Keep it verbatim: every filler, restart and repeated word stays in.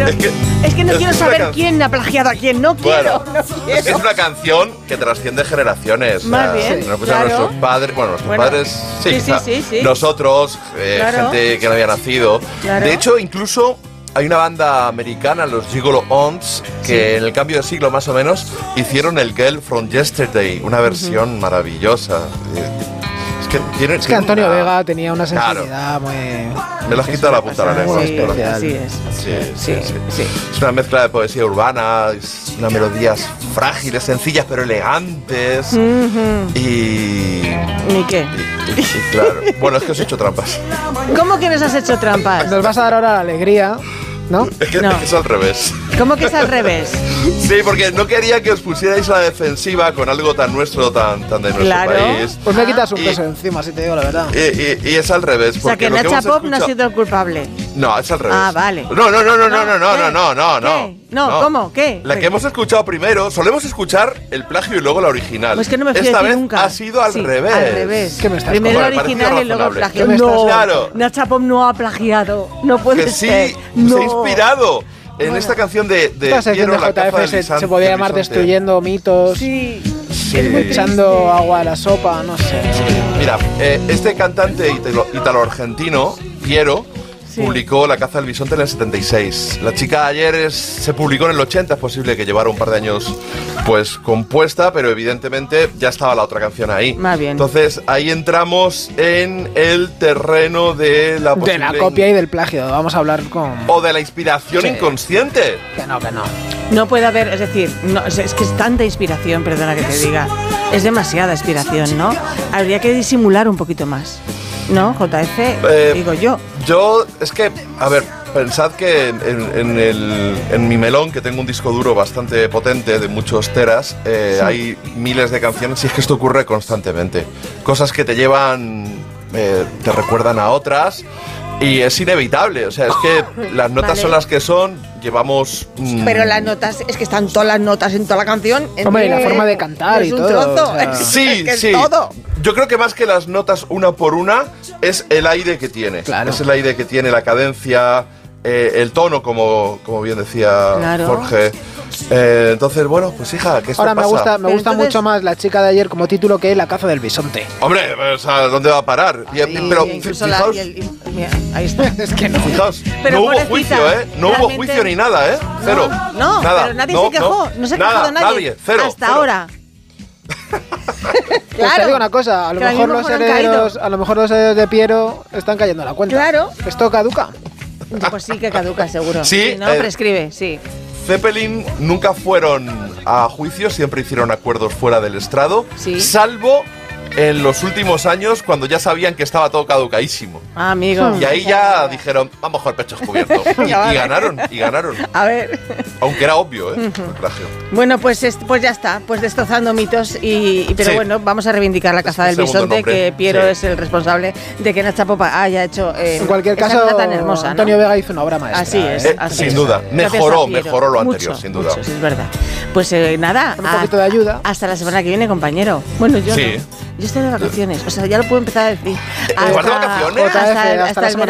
Pero es que, es que no es quiero saber can... quién ha plagiado a quién. No quiero, bueno, no quiero. Es que es una canción que trasciende generaciones. Más o sea, bien, nos claro. nuestros padres, bueno, nuestros bueno, padres, sí, sí, sí, o sea, sí, sí. nosotros, eh, Claro. gente que no había nacido. Claro. De hecho, incluso hay una banda americana, los Gigolo Ons, que Sí. en el cambio de siglo más o menos hicieron el Girl from Yesterday, una versión uh-huh. maravillosa. Es que, tiene, es que Antonio una... Vega tenía una sensibilidad claro. muy... Me lo has quitado la punta de la lengua. Sí, así es. Sí, sí, sí, sí. Es una mezcla de poesía urbana, es unas melodías frágiles, sencillas pero elegantes. Uh-huh. Y... ¿Ni qué? Y, y, y claro. Bueno, es que os he hecho trampas. ¿Cómo que nos has hecho trampas? Nos vas a dar ahora la alegría, ¿no? Es que, no. es, que es al revés. ¿Cómo que es al revés? Sí, porque no quería que os pusierais a la defensiva con algo tan nuestro, tan, tan de nuestro claro. país. Pues me quitas un y, peso encima, si te digo la verdad. Y, y, y es al revés. O sea, que Nacha Pop escuchado... no ha sido el culpable. No, es al revés. Ah, vale. No, no, no, no, no, no, no, no, no, no, no. No, no, ¿cómo? ¿Qué? La que hemos escuchado primero, solemos escuchar el plagio y luego la original. Pues que no me fío Esta de ti vez nunca. ha sido al sí, revés. Al revés. ¿Qué me estás Primero bueno, la original y luego el plagio. No, claro. Nacha Pop no ha plagiado. No puede que ser. sí, no. se ha inspirado. En bueno. esta canción de, de Esta sección Piero, de J F se, se podría llamar Destruyendo mitos, sí. Sí. echando agua a la sopa, no sé. Sí. Mira, eh, este cantante italo-argentino, Piero, sí. publicó La caza del bisonte en el setenta y seis. La chica ayer es, se publicó en el ochenta, es posible que llevara un par de años pues compuesta, pero evidentemente ya estaba la otra canción ahí. Más bien. Entonces ahí entramos en el terreno de la de la copia y del plagio. Vamos a hablar con... O de la inspiración sí. inconsciente. Que no, que no. No puede haber, es decir, no, es, es que es tanta inspiración, perdona que te diga, es demasiada inspiración, ¿no? Habría que disimular un poquito más, ¿no? J F, eh, digo yo. Yo, es que, a ver, pensad que en, en, el, en mi melón, que tengo un disco duro bastante potente de muchos teras, eh, sí. hay miles de canciones y es que esto ocurre constantemente. Cosas que te llevan, eh, te recuerdan a otras y es inevitable. O sea, es que las notas vale. son las que son, llevamos... Mmm, Pero las notas, es que están todas las notas en toda la canción. Hombre, y la forma de cantar y todo. Trozo, o sea. Sí, es que sí. Es todo. Yo creo que más que las notas una por una, es el aire que tiene. Claro. Es el aire que tiene, la cadencia, eh, el tono, como, como bien decía claro. Jorge. Eh, entonces, bueno, pues hija, ¿qué esto Ahora me pasa? gusta, me Pero gusta entonces... mucho más La chica de ayer como título que La caza del bisonte. Hombre, o sea, ¿dónde va a parar? Ahí, y, pero fijaos, la, y el, y, mira, ahí está. Es que no. Fijaos, pero no hubo pobrecita, juicio, ¿eh? No realmente... hubo juicio ni nada, ¿eh? Cero. No, no nada. pero nadie no, se quejó, no, no se ha quejado nada, nadie. nadie, cero. Hasta cero. ahora. Pues te digo una cosa, a lo mejor los herederos, a lo mejor los herederos de Piero están cayendo a la cuenta. Claro. Esto caduca. Pues sí que caduca, seguro. Sí, sí ¿no? eh, Prescribe, sí. Zeppelin nunca fueron a juicio, siempre hicieron acuerdos fuera del estrado, sí. salvo en los últimos años cuando ya sabían que estaba todo caducaísimo. Ah, amigo. Y ahí ya dijeron, vamos con el pecho descubierto. Y, y ganaron, y ganaron. A ver. Aunque era obvio, ¿eh? Uh-huh. El plagio. Bueno, pues, es, pues ya está, pues destrozando mitos y, y pero sí. bueno, vamos a reivindicar la caza del bisonte, nombre. que Piero sí. es el responsable de que Nacha Pop haya hecho eh, en cualquier caso tan hermosa, Antonio ¿no? Vega hizo una obra maestra. Así es, eh, así sin es. duda, mejoró, mejoró lo anterior, mucho, sin duda. Mucho, sí, es verdad. Pues eh, nada, con un poquito de ayuda. Hasta la semana que viene, compañero. Bueno, yo sí. no. Yo estoy de vacaciones, o sea, ya lo puedo empezar a decir. ¿Igual de vacaciones? Hasta, hasta, hasta, hasta el verano.